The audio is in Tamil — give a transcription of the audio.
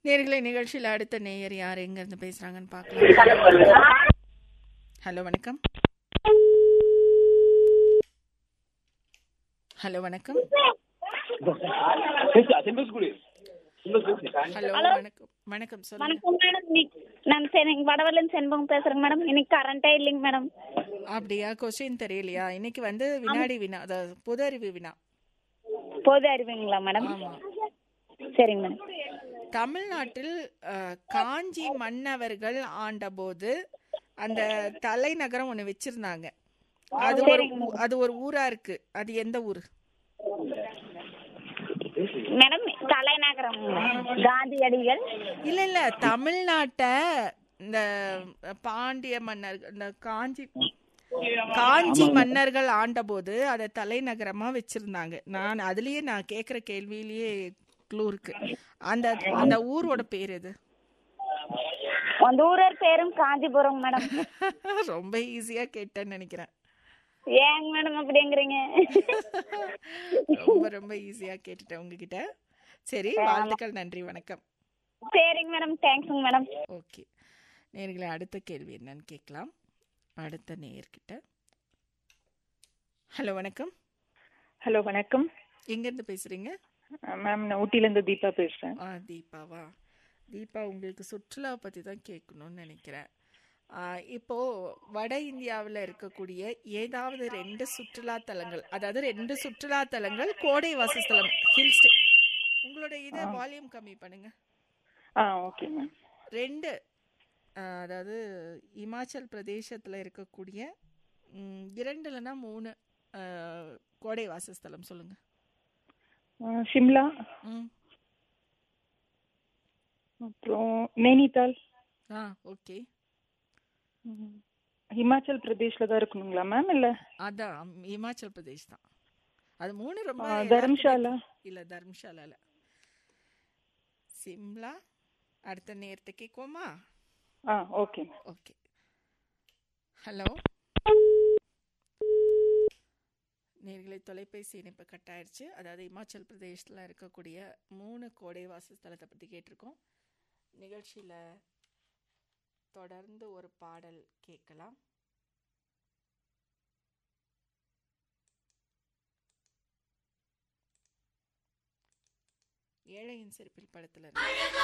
நேர்களை நிகழ்ச்சியில் அடுத்த நேயர் யார் எங்க இருந்து பேசுறாங்கன்னு பார்க்கலாம். ஹலோ வணக்கம். ஹலோ வணக்கம். ஹலோ வணக்கம். வணக்கம் சொல்லுங்க. வணக்கம் மேடம், நான் வடவர்லேருந்து செண்பகம் பேசுறேங்க மேடம். இன்னைக்கு கரண்டே இல்லைங்க மேடம். அப்படியா? கொஸ்டின் தெரியலையா? இன்னைக்கு வந்து வினாடி வினா, அதாவது பொது அறிவு வினா. பொது அறிவுங்களா மேடம்? ஆமா. சரிங்க மேடம். தமிழ்நாட்டில் காஞ்சி மன்னவர்கள் ஆண்டபோது அந்த தலைநகரம் ஒண்ணு வச்சிருந்தாங்க. அது ஒரு ஊரா இருக்கு. அது எந்த ஊரு மேடம்? தலைநகரம் காந்தியடிகள். இல்ல தமிழ்நாட்டை இந்த பாண்டிய மன்னர்கள், இந்த காஞ்சி மன்னர்கள் ஆண்டபோது அதை தலைநகரமா வச்சிருந்தாங்க. அதுலயே நான் கேக்குற கேள்வியிலேயே க்ளூ இருக்கு. அந்த ஊரோட பேர் எது? அந்த ஊரர் பேரும் காஞ்சிபுரம் மேடம். ரொம்ப ஈஸியா கேட்டேன்னு நினைக்கிறேன். ஏங்க மேடம் அப்படிங்கிறீங்க? ரொம்ப ரொம்ப ஈஸியா கேட்டுட்டேன் உங்ககிட்ட. சரி, வாழ்த்துக்கள், நன்றி, வணக்கம். சரிங்க மேடம், தேங்க்ஸுங்க மேடம். ஓகே, நேயர்களே, அடுத்த கேள்வி என்னன்னு கேட்கலாம் அடுத்த நேயர்கிட்ட. ஹலோ வணக்கம். ஹலோ வணக்கம். எங்க இருந்து பேசுறீங்க? மேம், நான் ஊட்டிலேருந்து தீபா பேசுகிறேன். தீபாவா? தீபா, உங்களுக்கு சுற்றுலா பற்றி தான் கேட்கணும்னு நினைக்கிறேன். இப்போ வட இந்தியாவில் இருக்கக்கூடிய ஏதாவது 2 சுற்றுலா தலங்கள், அதாவது 2 சுற்றுலா தலங்கள் கோடை வாசஸ்தலம், ஹில் உங்களோட இதை வால்யூம் கம்மி பண்ணுங்க. Okay ma'am. 2, அதாவது இமாச்சல் பிரதேசத்தில் இருக்கக்கூடிய 2 இல்லைன்னா 3 கோடை வாசஸ்தலம் சொல்லுங்க. ஷிம்லா, அப்புறம் நைனிதால். ஓகே. ஹிமாச்சல் பிரதேஷ்ல தான் இருக்கணுங்களா மேம்? இல்ல அதான் இமாச்சல் பிரதேஷ் தான். அது 3 ரொம்ப. தர்மசாலா இல்ல, தர்மசாலால. சிம்லா. அடுத்த நேரத்தை கேட்குவோமா? Okay okay. ஹலோ நேர்களை, தொலைபேசி இணைப்பு கட் ஆயிடுச்சு. அதாவது இமாச்சல் பிரதேசத்தில் இருக்கக்கூடிய 3 கோடை வாசஸ்தலத்தை பற்றி கேட்டிருக்கோம். நிகழ்ச்சியில் தொடர்ந்து ஒரு பாடல் கேட்கலாம். ஏழையின் சிரிப்பில் படத்தில்